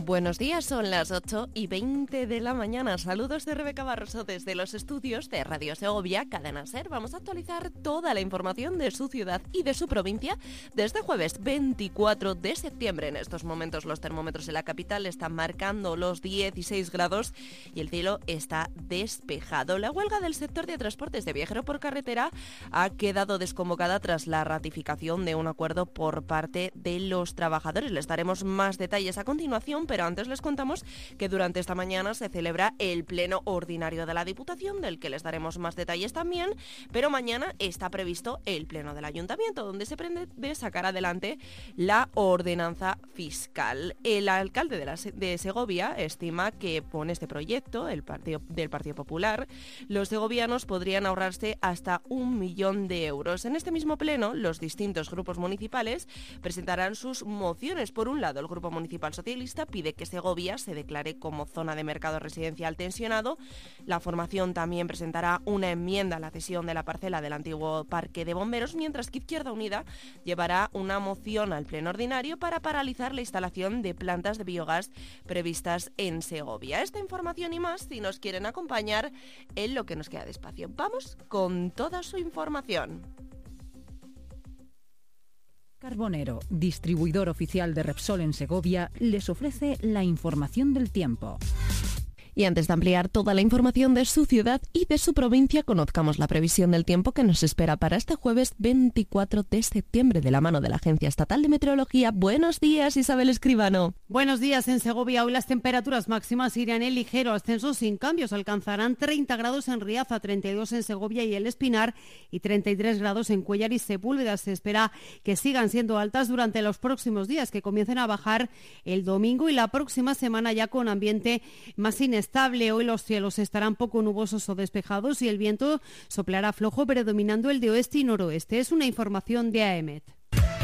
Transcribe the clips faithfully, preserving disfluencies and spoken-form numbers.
Buenos días, son las ocho y veinte de la mañana. Saludos de Rebeca Barroso desde los estudios de Radio Segovia, Cadena SER. Vamos a actualizar toda la información de su ciudad y de su provincia desde jueves veinticuatro de septiembre. En estos momentos los termómetros en la capital están marcando los dieciséis grados y el cielo está despejado. La huelga del sector de transportes de viajero por carretera ha quedado desconvocada tras la ratificación de un acuerdo por parte de los trabajadores. Les daremos más detalles a continuación, pero antes les contamos que durante esta mañana se celebra el pleno ordinario de la Diputación, del que les daremos más detalles también, pero mañana está previsto el pleno del Ayuntamiento, donde se pretende sacar adelante la ordenanza fiscal. El alcalde de, la, de Segovia estima que con este proyecto el partido, del Partido Popular, los segovianos podrían ahorrarse hasta un millón de euros. En este mismo pleno, los distintos grupos municipales presentarán sus mociones. Por un lado, el Grupo Municipal Socialista pide que Segovia se declare como zona de mercado residencial tensionado. La formación también presentará una enmienda a la cesión de la parcela del antiguo parque de bomberos, mientras que Izquierda Unida llevará una moción al pleno ordinario para paralizar la instalación de plantas de biogás previstas en Segovia. Esta información y más, si nos quieren acompañar en lo que nos queda de espacio. Vamos con toda su información. Carbonero, distribuidor oficial de Repsol en Segovia, les ofrece la información del tiempo. Y antes de ampliar toda la información de su ciudad y de su provincia, conozcamos la previsión del tiempo que nos espera para este jueves veinticuatro de septiembre de la mano de la Agencia Estatal de Meteorología. Buenos días, Isabel Escribano. Buenos días. En Segovia hoy las temperaturas máximas irán en ligero ascenso sin cambios. Alcanzarán treinta grados en Riaza, treinta y dos en Segovia y El Espinar y treinta y tres grados en Cuéllar y Sepúlveda. Se espera que sigan siendo altas durante los próximos días, que comiencen a bajar el domingo y la próxima semana ya con ambiente más inestable. Estable. Hoy los cielos estarán poco nubosos o despejados y el viento soplará flojo, predominando el de oeste y noroeste. Es una información de A E M E T.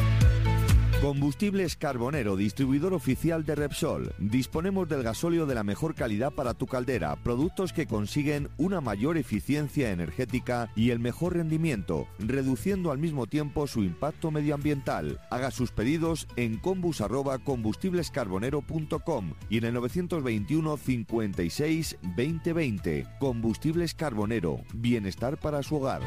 Combustibles Carbonero, distribuidor oficial de Repsol. Disponemos del gasóleo de la mejor calidad para tu caldera, productos que consiguen una mayor eficiencia energética y el mejor rendimiento, reduciendo al mismo tiempo su impacto medioambiental. Haga sus pedidos en combus arroba combustiblescarbonero punto com y en el novecientos veintiuno cincuenta y seis veinte veinte. Combustibles Carbonero, bienestar para su hogar.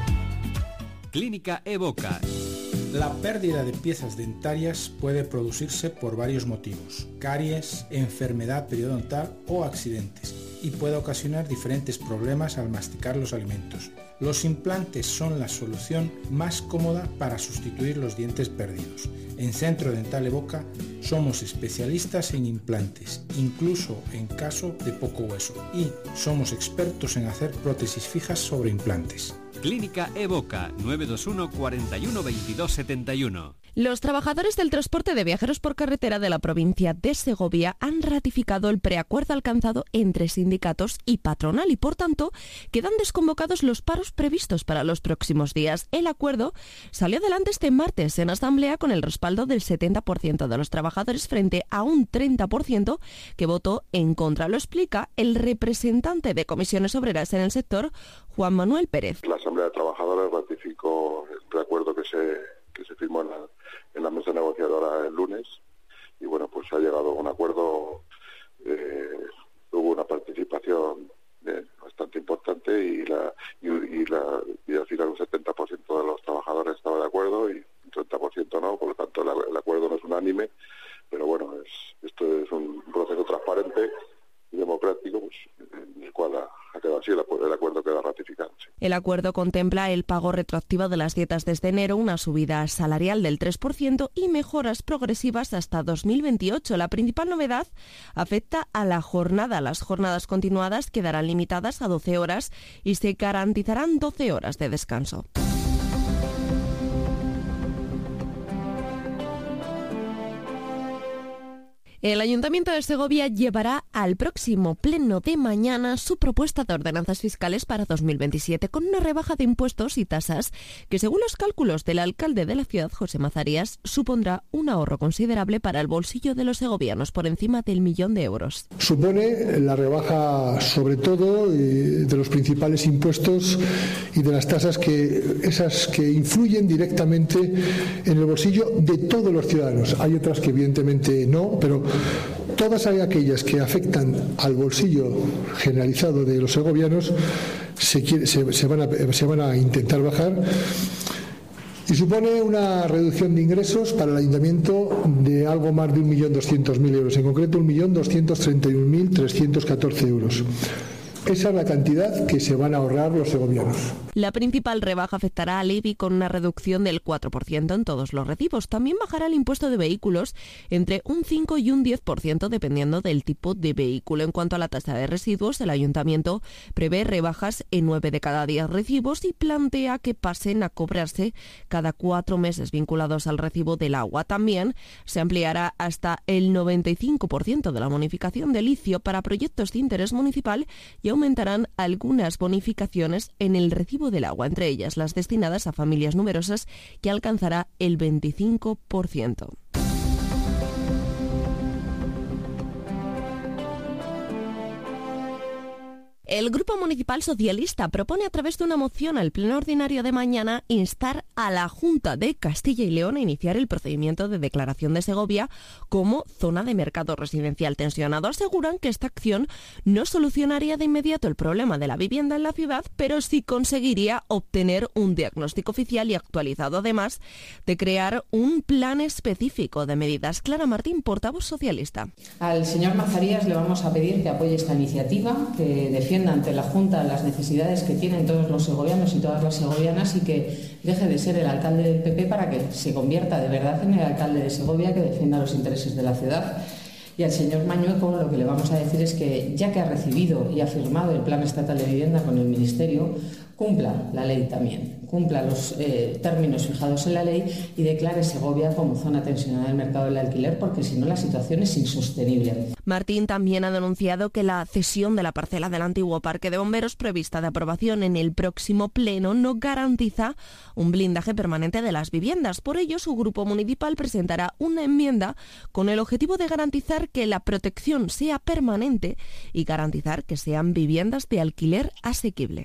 Clínica Evoca. La pérdida de piezas dentarias puede producirse por varios motivos: caries, enfermedad periodontal o accidentes, y puede ocasionar diferentes problemas al masticar los alimentos. Los implantes son la solución más cómoda para sustituir los dientes perdidos. En Centro Dental Evoca somos especialistas en implantes, incluso en caso de poco hueso, y somos expertos en hacer prótesis fijas sobre implantes. Clínica Evoca, nueve dos uno, cuarenta y uno, veintidós setenta y uno. Los trabajadores del transporte de viajeros por carretera de la provincia de Segovia han ratificado el preacuerdo alcanzado entre sindicatos y patronal y, por tanto, quedan desconvocados los paros previstos para los próximos días. El acuerdo salió adelante este martes en asamblea con el respaldo del setenta por ciento de los trabajadores frente a un treinta por ciento que votó en contra. Lo explica el representante de comisiones obreras en el sector, Juan Manuel Pérez. La Asamblea de Trabajadores ratificó el preacuerdo que se, que se firmó en la, en la mesa negociadora el lunes y bueno, pues se ha llegado a un acuerdo. Eh, hubo una participación eh, bastante importante y, la, y, y, la, y al final un setenta por ciento de los trabajadores estaba de acuerdo y un treinta por ciento no, por lo tanto el, el acuerdo no es unánime, pero bueno, es, esto es un proceso transparente y democrático, pues, en el cual ha, ha quedado así, el, el acuerdo queda ratificado. Sí. El acuerdo contempla el pago retroactivo de las dietas desde enero, una subida salarial del tres por ciento y mejoras progresivas hasta dos mil veintiocho. La principal novedad afecta a la jornada. Las jornadas continuadas quedarán limitadas a doce horas y se garantizarán doce horas de descanso. El Ayuntamiento de Segovia llevará al próximo pleno de mañana su propuesta de ordenanzas fiscales para dos mil veintisiete con una rebaja de impuestos y tasas que, según los cálculos del alcalde de la ciudad, José Mazarías, supondrá un ahorro considerable para el bolsillo de los segovianos por encima del millón de euros. Supone la rebaja sobre todo de los principales impuestos y de las tasas que esas que influyen directamente en el bolsillo de todos los ciudadanos. Hay otras que evidentemente no, pero todas aquellas que afectan al bolsillo generalizado de los segovianos se, quiere, se, se, van a, se van a intentar bajar, y supone una reducción de ingresos para el ayuntamiento de algo más de un millón doscientos mil euros, en concreto un millón doscientos treinta y un mil trescientos catorce euros. Esa es la cantidad que se van a ahorrar los segovianos. La principal rebaja afectará al I B I con una reducción del cuatro por ciento en todos los recibos. También bajará el impuesto de vehículos entre un cinco y un diez por ciento dependiendo del tipo de vehículo. En cuanto a la tasa de residuos, el ayuntamiento prevé rebajas en nueve de cada diez recibos y plantea que pasen a cobrarse cada cuatro meses vinculados al recibo del agua. También se ampliará hasta el noventa y cinco por ciento de la bonificación del litio para proyectos de interés municipal y aumentarán algunas bonificaciones en el recibo del agua, entre ellas las destinadas a familias numerosas, que alcanzará el veinticinco por ciento. El Grupo Municipal Socialista propone a través de una moción al Pleno Ordinario de mañana instar a la Junta de Castilla y León a iniciar el procedimiento de declaración de Segovia como zona de mercado residencial tensionado. Aseguran que esta acción no solucionaría de inmediato el problema de la vivienda en la ciudad, pero sí conseguiría obtener un diagnóstico oficial y actualizado, además de crear un plan específico de medidas. Clara Martín, portavoz socialista. Al señor Mazarías le vamos a pedir que apoye esta iniciativa, que defienda ante la Junta las necesidades que tienen todos los segovianos y todas las segovianas, y que deje de ser el alcalde del P P para que se convierta de verdad en el alcalde de Segovia, que defienda los intereses de la ciudad. Y al señor Mañueco lo que le vamos a decir es que, ya que ha recibido y ha firmado el Plan Estatal de Vivienda con el Ministerio, cumpla la ley también, cumpla los eh, términos fijados en la ley y declare Segovia como zona tensionada del mercado del alquiler, porque si no la situación es insostenible. Martín también ha denunciado que la cesión de la parcela del antiguo Parque de Bomberos, prevista de aprobación en el próximo pleno, no garantiza un blindaje permanente de las viviendas. Por ello, su grupo municipal presentará una enmienda con el objetivo de garantizar que la protección sea permanente y garantizar que sean viviendas de alquiler asequible.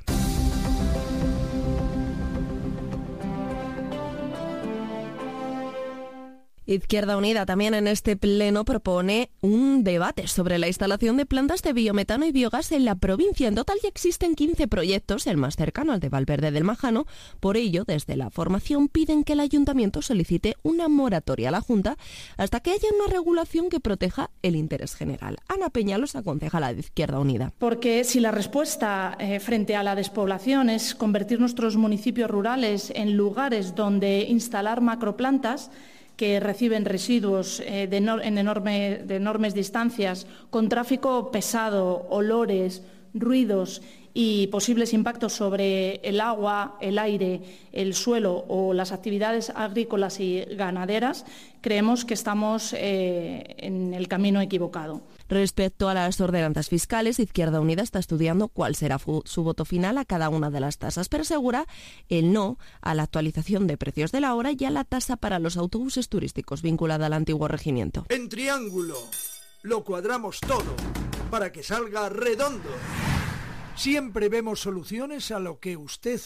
Izquierda Unida también en este pleno propone un debate sobre la instalación de plantas de biometano y biogás en la provincia. En total ya existen quince proyectos, el más cercano al de Valverde del Majano. Por ello, desde la formación piden que el ayuntamiento solicite una moratoria a la Junta hasta que haya una regulación que proteja el interés general. Ana Peñalos, concejala de Izquierda Unida. Porque si la respuesta eh, frente a la despoblación es convertir nuestros municipios rurales en lugares donde instalar macroplantas que reciben residuos eh, de, no, en enorme, de enormes distancias, con tráfico pesado, olores, ruidos y posibles impactos sobre el agua, el aire, el suelo o las actividades agrícolas y ganaderas, creemos que estamos eh, en el camino equivocado. Respecto a las ordenanzas fiscales, Izquierda Unida está estudiando cuál será su voto final a cada una de las tasas, pero asegura el no a la actualización de precios de la hora y a la tasa para los autobuses turísticos vinculada al antiguo regimiento. En triángulo lo cuadramos todo para que salga redondo. Siempre vemos soluciones a lo que usted